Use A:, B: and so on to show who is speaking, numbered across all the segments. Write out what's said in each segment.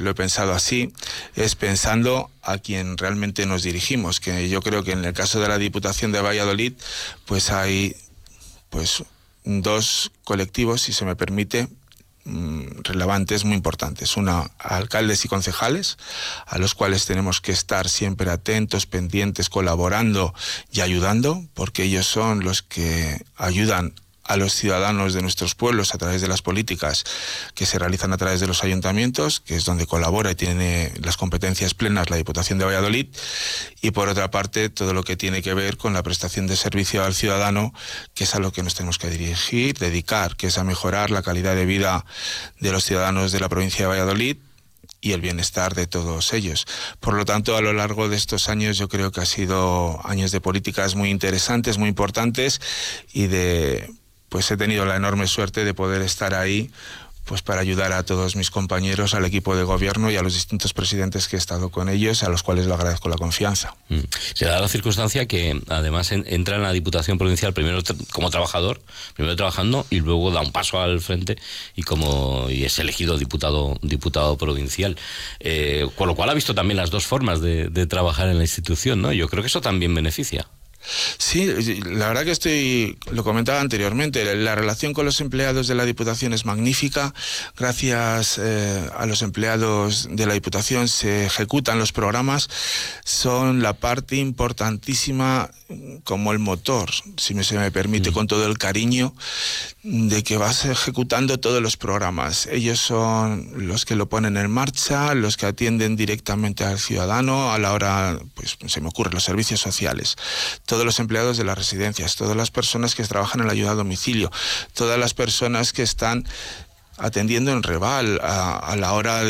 A: lo he pensado así, es pensando a quien realmente nos dirigimos, que yo creo que en el caso de la Diputación de Valladolid, pues hay pues dos colectivos, si se me permite, relevantes, muy importantes. Una, alcaldes y concejales, a los cuales tenemos que estar siempre atentos, pendientes, colaborando y ayudando, porque ellos son los que ayudan a los ciudadanos de nuestros pueblos a través de las políticas que se realizan a través de los ayuntamientos, que es donde colabora y tiene las competencias plenas la Diputación de Valladolid, y por otra parte todo lo que tiene que ver con la prestación de servicio al ciudadano, que es a lo que nos tenemos que dirigir, dedicar, que es a mejorar la calidad de vida de los ciudadanos de la provincia de Valladolid y el bienestar de todos ellos. Por lo tanto, a lo largo de estos años yo creo que ha sido años de políticas muy interesantes, muy importantes, y pues he tenido la enorme suerte de poder estar ahí pues para ayudar a todos mis compañeros, al equipo de gobierno y a los distintos presidentes que he estado con ellos, a los cuales le agradezco la confianza.
B: Se da la circunstancia que además entra en la Diputación Provincial primero como trabajador, primero trabajando y luego da un paso al frente y es elegido diputado provincial. Con lo cual ha visto también las dos formas de trabajar en la institución, ¿no? Yo creo que eso también beneficia.
A: Sí, la verdad que lo comentaba anteriormente, la relación con los empleados de la Diputación es magnífica. Gracias a los empleados de la Diputación se ejecutan los programas, son la parte importantísima, como el motor, si se me permite, con todo el cariño, de que vas ejecutando todos los programas. Ellos son los que lo ponen en marcha, los que atienden directamente al ciudadano a la hora, pues se me ocurre, los servicios sociales. Todos los empleados de las residencias, todas las personas que trabajan en la ayuda a domicilio, todas las personas que están atendiendo en Reval a la hora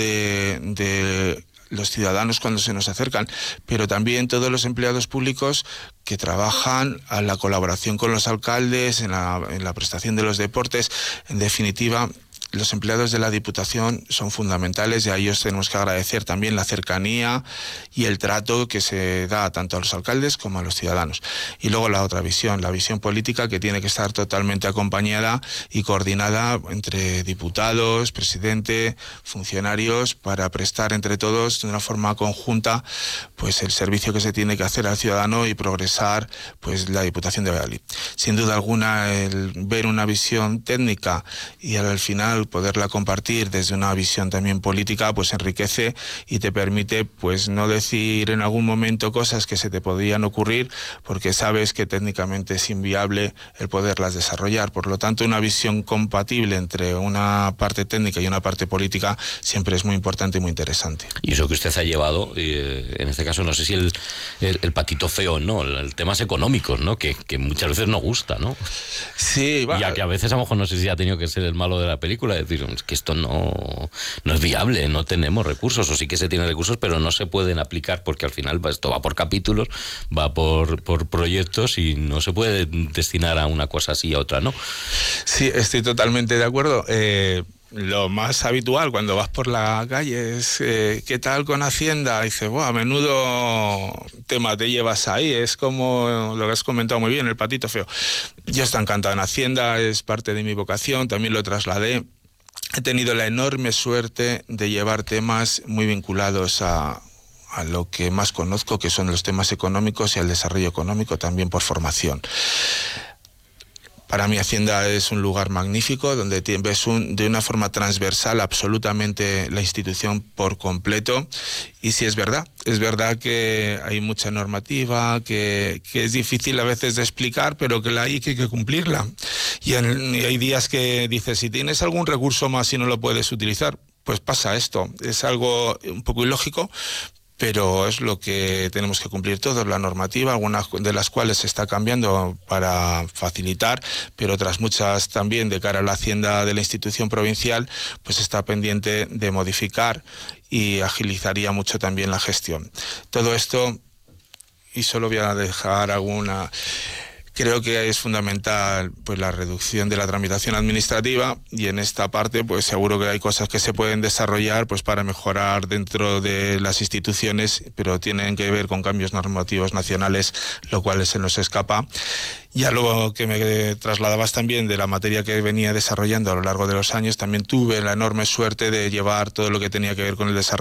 A: de los ciudadanos cuando se nos acercan, pero también todos los empleados públicos que trabajan a la colaboración con los alcaldes, en la prestación de los deportes. En definitiva, los empleados de la Diputación son fundamentales y a ellos tenemos que agradecer también la cercanía y el trato que se da tanto a los alcaldes como a los ciudadanos. Y luego la otra visión, la visión política, que tiene que estar totalmente acompañada y coordinada entre diputados, presidente, funcionarios, para prestar entre todos de una forma conjunta pues el servicio que se tiene que hacer al ciudadano y progresar pues la Diputación de Valladolid. Sin duda alguna, el ver una visión técnica y al final poderla compartir desde una visión también política, pues enriquece y te permite pues no decir en algún momento cosas que se te podrían ocurrir porque sabes que técnicamente es inviable el poderlas desarrollar. Por lo tanto, una visión compatible entre una parte técnica y una parte política siempre es muy importante y muy interesante.
B: Y eso que usted ha llevado, en este caso no sé si el patito feo, ¿no? El temas económicos, ¿no? Que muchas veces no gusta, ¿no?
A: Sí, va.
B: Ya que a veces a lo mejor no sé si ha tenido que ser el malo de la película, decir, es que esto no es viable, no tenemos recursos, o sí que se tienen recursos, pero no se pueden aplicar porque al final esto va por capítulos, va por proyectos y no se puede destinar a una cosa así y a otra, ¿no?
A: Sí, estoy totalmente de acuerdo. Lo más habitual cuando vas por la calle es ¿qué tal con Hacienda? Y dices, ¡buah, menudo tema te llevas ahí! Es como lo que has comentado muy bien, el patito feo. Yo estoy encantado en Hacienda, es parte de mi vocación, también lo trasladé. He tenido la enorme suerte de llevar temas muy vinculados a lo que más conozco, que son los temas económicos y al desarrollo económico también por formación. Para mí Hacienda es un lugar magnífico donde ves de una forma transversal absolutamente la institución por completo. Y sí es verdad que hay mucha normativa, que es difícil a veces de explicar, pero que hay que cumplirla. Y hay días que dices, si tienes algún recurso más y no lo puedes utilizar, pues pasa esto. Es algo un poco ilógico, pero es lo que tenemos que cumplir todos, la normativa, algunas de las cuales se está cambiando para facilitar, pero otras muchas también de cara a la hacienda de la institución provincial, pues está pendiente de modificar y agilizaría mucho también la gestión. Todo esto, y solo voy a dejar alguna... Creo que es fundamental pues la reducción de la tramitación administrativa y en esta parte pues seguro que hay cosas que se pueden desarrollar pues para mejorar dentro de las instituciones, pero tienen que ver con cambios normativos nacionales, lo cual se nos escapa. Ya luego que me trasladabas también de la materia que venía desarrollando a lo largo de los años, también tuve la enorme suerte de llevar todo lo que tenía que ver con el desarrollo